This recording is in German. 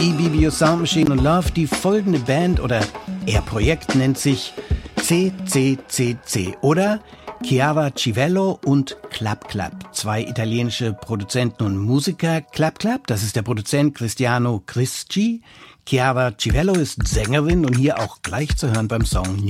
E-Bibio Sound Machine und Love. Die folgende Band oder eher Projekt nennt sich CCCC oder Chiava Civello und Clap Clap. 2 italienische Produzenten und Musiker. Clap Clap, das ist der Produzent Cristiano Crisci. Chiava Civello ist Sängerin und hier auch gleich zu hören beim Song